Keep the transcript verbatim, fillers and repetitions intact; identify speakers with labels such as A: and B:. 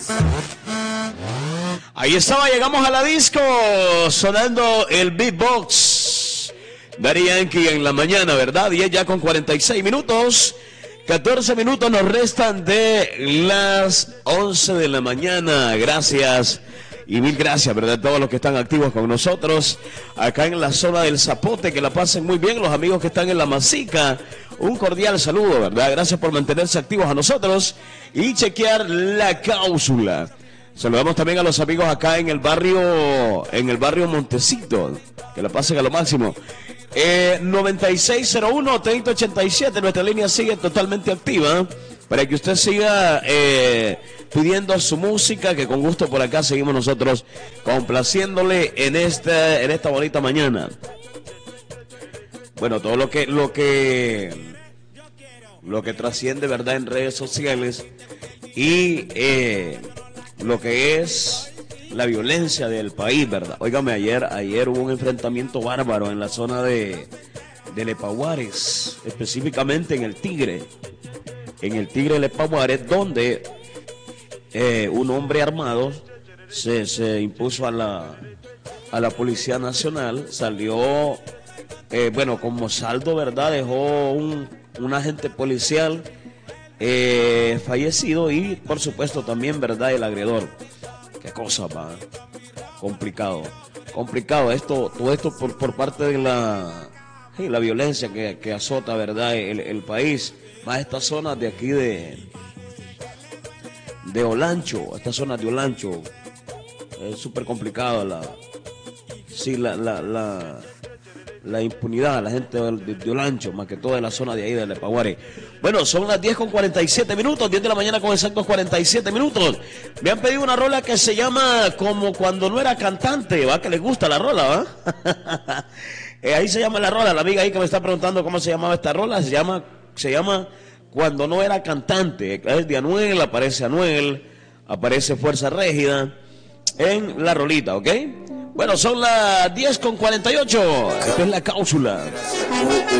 A: Ahí estaba, llegamos a la disco, sonando el beatbox. Daddy Yankee en la mañana, ¿verdad? diez ya con cuarenta y seis minutos. catorce minutos nos restan de las once de la mañana. Gracias y mil gracias, ¿verdad? A todos los que están activos con nosotros acá en la zona del Zapote, que la pasen muy bien. Los amigos que están en la Masica, un cordial saludo, ¿verdad? Gracias por mantenerse activos a nosotros y chequear la cápsula. Saludamos también a los amigos acá en el barrio, en el barrio Montecito, que la pasen a lo máximo. Eh, noventa y seis cero uno, treinta ochenta y siete, nuestra línea sigue totalmente activa para que usted siga eh, pidiendo su música, que con gusto por acá seguimos nosotros complaciéndole en esta, en esta bonita mañana. Bueno, todo lo que, lo que, lo que trasciende, ¿verdad?, en redes sociales y eh, lo que es la violencia del país, ¿verdad? Óigame, ayer, ayer hubo un enfrentamiento bárbaro en la zona de, de Lepaguares, específicamente en el Tigre, en el Tigre de Lepaguares, donde eh, un hombre armado se, se impuso a la, a la Policía Nacional, salió, eh, bueno, como saldo, ¿verdad?, dejó un, un agente policial eh, fallecido y, por supuesto, también, ¿verdad?, el agredor. Qué cosa, va. Complicado. Complicado. Esto, todo esto por, por parte de la, sí, la violencia que, que azota, ¿verdad?, el, el país. Más estas zonas de aquí de, de Olancho, estas zonas de Olancho. Es súper complicado la, sí, la, la, la, la impunidad, la gente de, de Olancho, más que toda la zona de ahí de Lepaguares. Bueno, son las diez con cuarenta y siete minutos, diez de la mañana con exactos cuarenta y siete minutos. Me han pedido una rola que se llama Como Cuando No Era Cantante, ¿va? Que les gusta la rola, ¿va? eh, ahí se llama la rola, la amiga ahí que me está preguntando cómo se llamaba esta rola, se llama, se llama Cuando No Era Cantante. Es de Anuel, aparece Anuel, aparece Fuerza Régida en la rolita, ¿ok? Bueno, son las diez con cuarenta y ocho, esta es la cápsula.